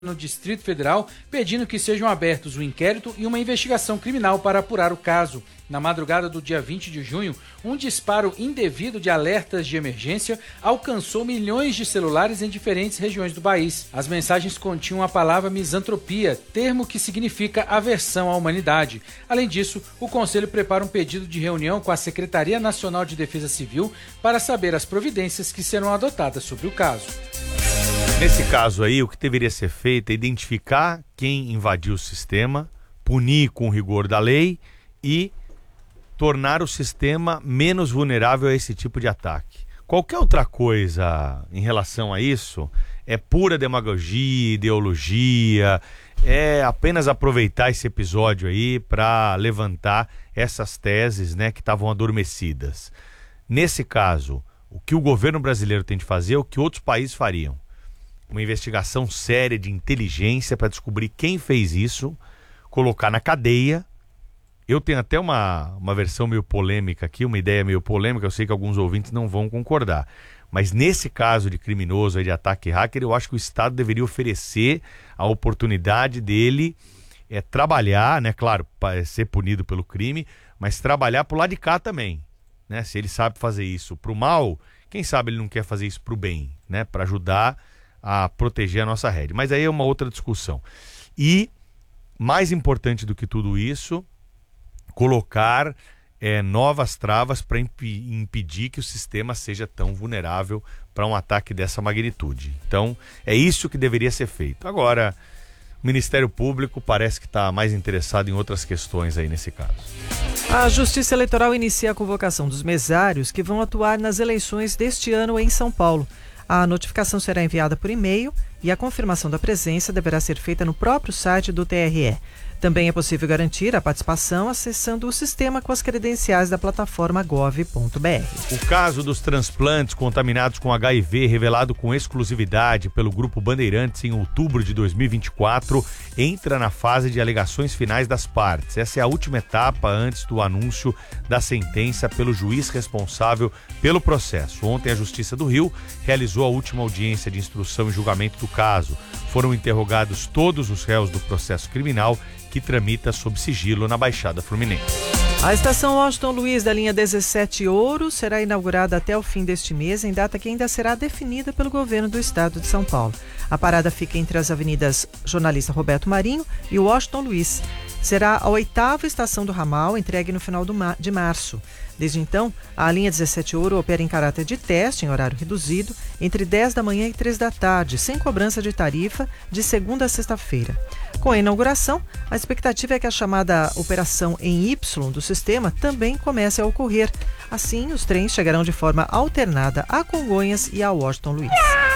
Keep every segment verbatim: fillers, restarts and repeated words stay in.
no Distrito Federal, pedindo que sejam abertos um inquérito e uma investigação criminal para apurar o caso. Na madrugada do dia vinte de junho, um disparo indevido de alertas de emergência alcançou milhões de celulares em diferentes regiões do país. As mensagens continham a palavra misantropia, termo que significa aversão à humanidade. Além disso, o Conselho prepara um pedido de reunião com a Secretaria Nacional de Defesa Civil para saber as providências que serão adotadas sobre o caso. Nesse caso aí, o que deveria ser feito é identificar quem invadiu o sistema, punir com o rigor da lei e tornar o sistema menos vulnerável a esse tipo de ataque. Qualquer outra coisa em relação a isso é pura demagogia, ideologia, é apenas aproveitar esse episódio aí para levantar essas teses, né, que estavam adormecidas. Nesse caso, o que o governo brasileiro tem de fazer é o que outros países fariam. Uma investigação séria de inteligência para descobrir quem fez isso, colocar na cadeia. Eu tenho até uma, uma versão meio polêmica aqui, uma ideia meio polêmica, eu sei que alguns ouvintes não vão concordar. Mas nesse caso de criminoso, de ataque hacker, eu acho que o Estado deveria oferecer a oportunidade dele é, trabalhar, né, claro, para ser punido pelo crime, mas trabalhar pro lado de cá também. Né? Se ele sabe fazer isso pro mal, quem sabe ele não quer fazer isso pro bem, né, para ajudar a proteger a nossa rede. Mas aí é uma outra discussão. E, mais importante do que tudo isso, colocar é, novas travas para imp- impedir que o sistema seja tão vulnerável para um ataque dessa magnitude. Então, é isso que deveria ser feito. Agora, o Ministério Público parece que está mais interessado em outras questões aí nesse caso. A Justiça Eleitoral inicia a convocação dos mesários que vão atuar nas eleições deste ano em São Paulo. A notificação será enviada por e-mail e a confirmação da presença deverá ser feita no próprio site do T R E. Também é possível garantir a participação acessando o sistema com as credenciais da plataforma gov ponto br. O caso dos transplantes contaminados com H I V, revelado com exclusividade pelo Grupo Bandeirantes em outubro de dois mil e vinte e quatro, entra na fase de alegações finais das partes. Essa é a última etapa antes do anúncio da sentença pelo juiz responsável pelo processo. Ontem, a Justiça do Rio realizou a última audiência de instrução e julgamento do caso. Foram interrogados todos os réus do processo criminal que tramita sob sigilo na Baixada Fluminense. A estação Washington Luiz da linha dezessete Ouro será inaugurada até o fim deste mês, em data que ainda será definida pelo governo do estado de São Paulo. A parada fica entre as avenidas Jornalista Roberto Marinho e Washington Luiz. Será a oitava estação do ramal, entregue no final do ma- de março. Desde então, a linha dezessete Ouro opera em caráter de teste, em horário reduzido, entre dez da manhã e três da tarde, sem cobrança de tarifa, de segunda a sexta-feira. Com a inauguração, a expectativa é que a chamada operação em Y do sistema também comece a ocorrer. Assim, os trens chegarão de forma alternada a Congonhas e a Washington Luiz.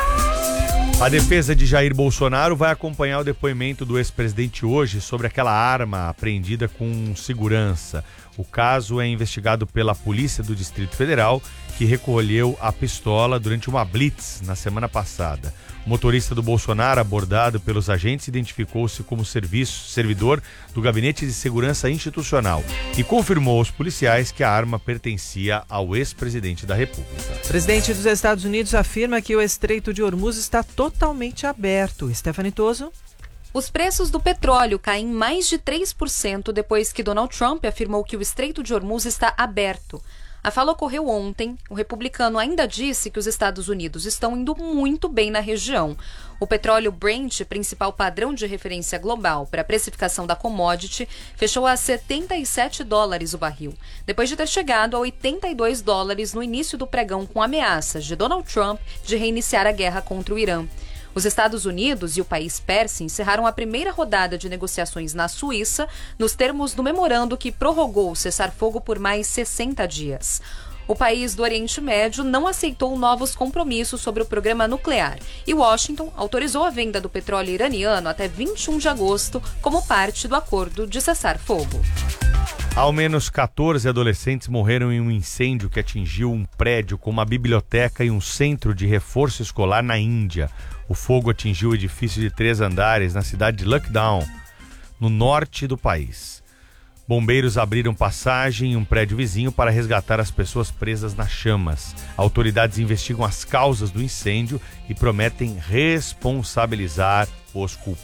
A defesa de Jair Bolsonaro vai acompanhar o depoimento do ex-presidente hoje sobre aquela arma apreendida com segurança. O caso é investigado pela Polícia do Distrito Federal, que recolheu a pistola durante uma blitz na semana passada. O motorista do Bolsonaro, abordado pelos agentes, identificou-se como serviço, servidor do Gabinete de Segurança Institucional e confirmou aos policiais que a arma pertencia ao ex-presidente da República. O presidente dos Estados Unidos afirma que o Estreito de Hormuz está totalmente aberto. Stephanie Toso. Os preços do petróleo caem mais de três por cento depois que Donald Trump afirmou que o Estreito de Hormuz está aberto. A fala ocorreu ontem. O republicano ainda disse que os Estados Unidos estão indo muito bem na região. O petróleo Brent, principal padrão de referência global para a precificação da commodity, fechou a setenta e sete dólares o barril, depois de ter chegado a oitenta e dois dólares no início do pregão com ameaças de Donald Trump de reiniciar a guerra contra o Irã. Os Estados Unidos e o país persa encerraram a primeira rodada de negociações na Suíça, nos termos do memorando que prorrogou o cessar-fogo por mais sessenta dias. O país do Oriente Médio não aceitou novos compromissos sobre o programa nuclear e Washington autorizou a venda do petróleo iraniano até vinte e um de agosto como parte do acordo de cessar-fogo. Ao menos quatorze adolescentes morreram em um incêndio que atingiu um prédio com uma biblioteca e um centro de reforço escolar na Índia. O fogo atingiu o edifício de três andares na cidade de Lucknow, no norte do país. Bombeiros abriram passagem em um prédio vizinho para resgatar as pessoas presas nas chamas. Autoridades investigam as causas do incêndio e prometem responsabilizar os culpados.